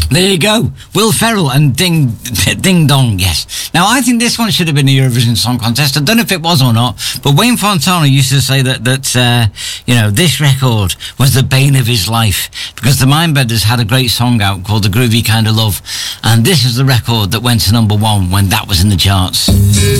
There you go. Will Ferrell and Ding Dong, yes. Now, I think this one should have been the Eurovision Song Contest. I don't know if it was or not, but Wayne Fontana used to say that this record was the bane of his life because the Mindbenders had a great song out called The Groovy Kind of Love, and this is the record that went to #1 when that was in the charts.